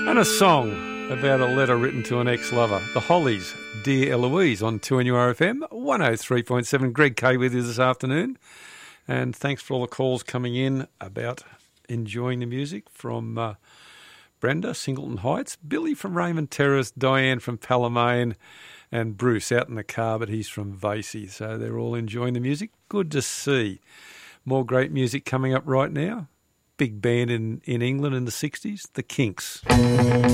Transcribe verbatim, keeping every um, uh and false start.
And a song about a letter written to an ex-lover. The Hollies, Dear Eloise, on two N U R F M, one oh three point seven. Greg Kay with you this afternoon. And thanks for all the calls coming in about enjoying the music from uh, Brenda, Singleton Heights, Billy from Raymond Terrace, Diane from Palomane, and Bruce out in the car, but he's from Vasey. So they're all enjoying the music. Good to see. More great music coming up right now. Big band in, in England in the sixties, the Kinks.